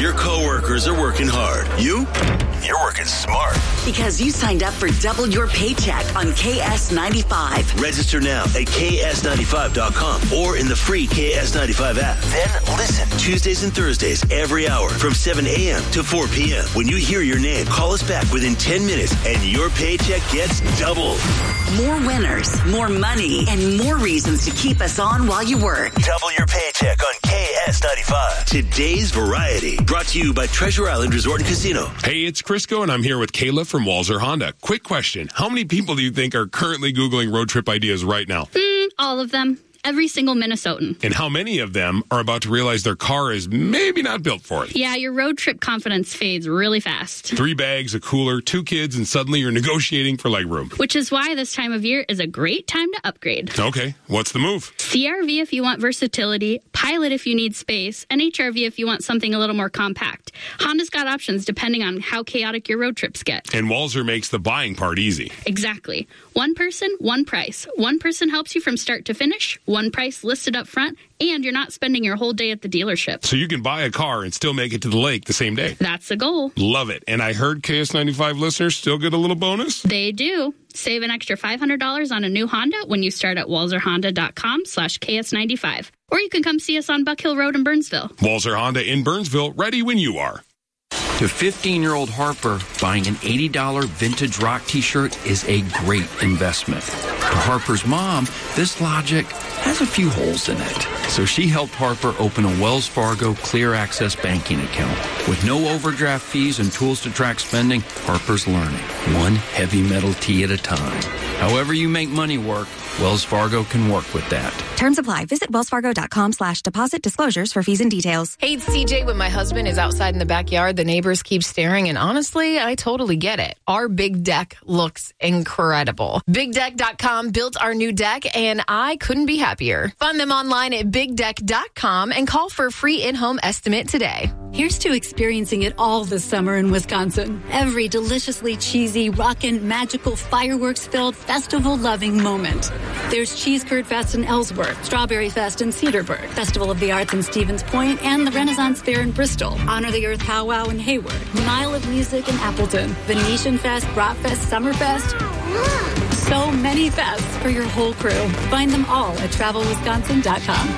Your coworkers are working hard. You're working smart. Because you signed up for double your paycheck on KS95. Register now at ks95.com or in the free KS95 app. Then listen Tuesdays and Thursdays every hour from 7 a.m. to 4 p.m. When you hear your name, call us back within 10 minutes and your paycheck gets doubled. More winners, more money, and more reasons to keep us on while you work. Double your paycheck on KS95. Today's Variety. Brought to you by Treasure Island Resort and Casino. Hey, it's Crisco, and I'm here with Kayla from Walzer Honda. Quick question. How many people do you think are currently Googling road trip ideas right now? All of them. Every single Minnesotan. And how many of them are about to realize their car is maybe not built for it? Yeah, your road trip confidence fades really fast. 3 bags, a cooler, 2 kids, and suddenly you're negotiating for legroom. Which is why this time of year is a great time to upgrade. Okay, what's the move? CR-V if you want versatility, Pilot if you need space, and HR-V if you want something a little more compact. Honda's got options depending on how chaotic your road trips get. And Walzer makes the buying part easy. Exactly. One person, one price. One person helps you from start to finish, one price listed up front, and you're not spending your whole day at the dealership. So you can buy a car and still make it to the lake the same day. That's the goal. Love it. And I heard KS95 listeners still get a little bonus? They do. Save an extra $500 on a new Honda when you start at walzerhonda.com/KS95. Or you can come see us on Buck Hill Road in Burnsville. Walzer Honda in Burnsville, ready when you are. To 15-year-old Harper, buying an $80 vintage rock t-shirt is a great investment. To Harper's mom, this logic has a few holes in it. So she helped Harper open a Wells Fargo Clear Access banking account. With no overdraft fees and tools to track spending, Harper's learning, one heavy metal tee at a time. However you make money work, Wells Fargo can work with that. Terms apply. Visit wellsfargo.com/deposit disclosures for fees and details. Hey, it's CJ. When my husband is outside in the backyard, the neighbors keep staring, and honestly, I totally get it. Our big deck looks incredible. BigDeck.com built our new deck, and I couldn't be happier. Find them online at BigDeck.com and call for a free in-home estimate today. Here's to experiencing it all this summer in Wisconsin. Every deliciously cheesy, rockin', magical, fireworks-filled, festival-loving moment. There's Cheese Curd Fest in Ellsworth, Strawberry Fest in Cedarburg, Festival of the Arts in Stevens Point, and the Renaissance Fair in Bristol, Honor the Earth Powwow in Hayward, Mile of Music in Appleton, Venetian Fest, Bratfest, Summerfest. So many fests for your whole crew. Find them all at TravelWisconsin.com.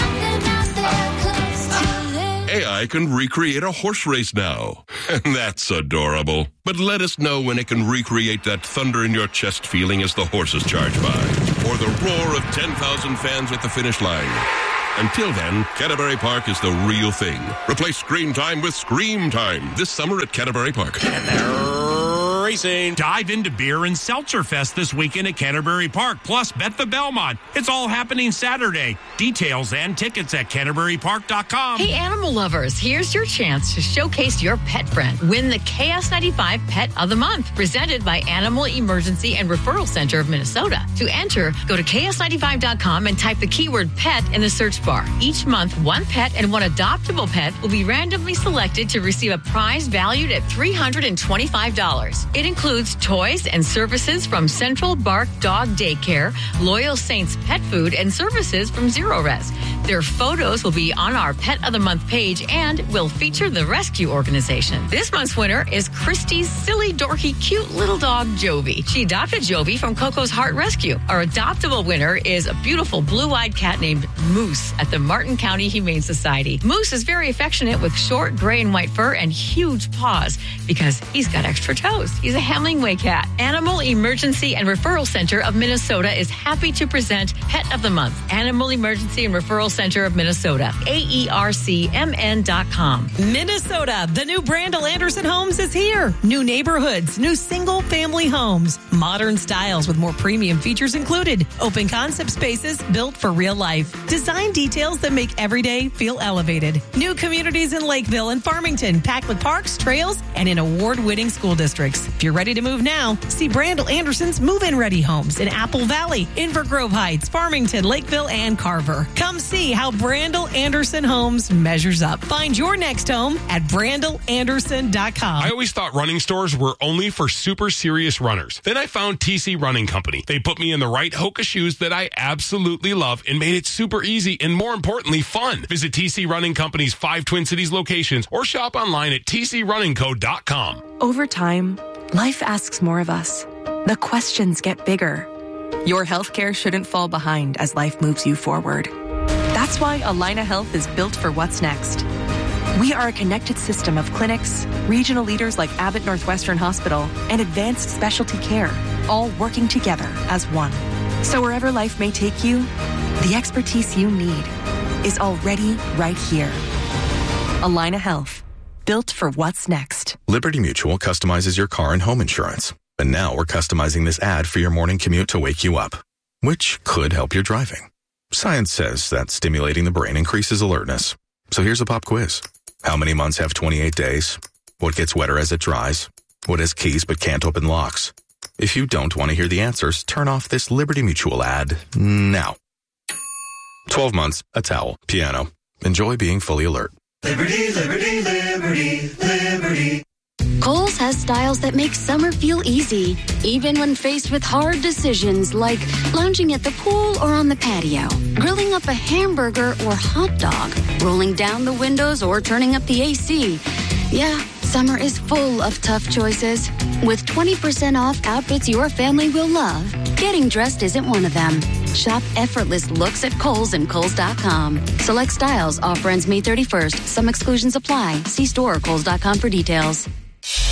AI can recreate a horse race now. And that's adorable. But let us know when it can recreate that thunder in your chest feeling as the horses charge by. Or the roar of 10,000 fans at the finish line. Until then, Canterbury Park is the real thing. Replace screen time with Scream Time this summer at Canterbury Park. Racing. Dive into Beer and Seltzer Fest this weekend at Canterbury Park. Plus, bet the Belmont. It's all happening Saturday. Details and tickets at CanterburyPark.com. Hey, animal lovers, here's your chance to showcase your pet friend. Win the KS95 Pet of the Month, presented by Animal Emergency and Referral Center of Minnesota. To enter, go to KS95.com and type the keyword pet in the search bar. Each month, one pet and one adoptable pet will be randomly selected to receive a prize valued at $325. It includes toys and services from Central Bark Dog Daycare, Loyal Saints Pet Food, and services from Zero Res. Their photos will be on our Pet of the Month page and will feature the rescue organization. This month's winner is Christy's silly, dorky, cute little dog, Jovi. She adopted Jovi from Coco's Heart Rescue. Our adoptable winner is a beautiful blue-eyed cat named Moose at the Martin County Humane Society. Moose is very affectionate with short gray and white fur and huge paws because he's got extra toes. He's a Hemingway cat. Animal Emergency and Referral Center of Minnesota is happy to present Pet of the Month. Animal Emergency and Referral Center of Minnesota. AERCMN.com. Minnesota, the new Brandel Anderson Homes is here. New neighborhoods, new single-family homes, modern styles with more premium features included. Open concept spaces built for real life. Design details that make every day feel elevated. New communities in Lakeville and Farmington, packed with parks, trails, and in award-winning school districts. If you're ready to move now, see Brandel Anderson's Move-In Ready Homes in Apple Valley, Inver Grove Heights, Farmington, Lakeville, and Carver. Come see how Brandel Anderson Homes measures up. Find your next home at BrandelAnderson.com. I always thought running stores were only for super serious runners. Then I found TC Running Company. They put me in the right Hoka shoes that I absolutely love and made it super easy and, more importantly, fun. Visit TC Running Company's 5 Twin Cities locations or shop online at tcrunningco.com. Over time, life asks more of us. The questions get bigger. Your healthcare shouldn't fall behind as life moves you forward. That's why Allina Health is built for what's next. We are a connected system of clinics, regional leaders like Abbott Northwestern Hospital, and advanced specialty care, all working together as one. So wherever life may take you, the expertise you need is already right here. Allina Health, built for what's next. Liberty Mutual customizes your car and home insurance. And now we're customizing this ad for your morning commute to wake you up, which could help your driving. Science says that stimulating the brain increases alertness. So here's a pop quiz. How many months have 28 days? What gets wetter as it dries? What has keys but can't open locks? If you don't want to hear the answers, turn off this Liberty Mutual ad now. 12 months, a towel, piano. Enjoy being fully alert. Liberty, liberty, liberty, liberty. Kohl's has styles that make summer feel easy, even when faced with hard decisions like lounging at the pool or on the patio, grilling up a hamburger or hot dog, rolling down the windows or turning up the AC. Yeah, summer is full of tough choices. With 20% off outfits your family will love, getting dressed isn't one of them. Shop effortless looks at Kohl's and Kohl's.com. Select styles. Offer ends May 31st. Some exclusions apply. See store or Kohl's.com for details.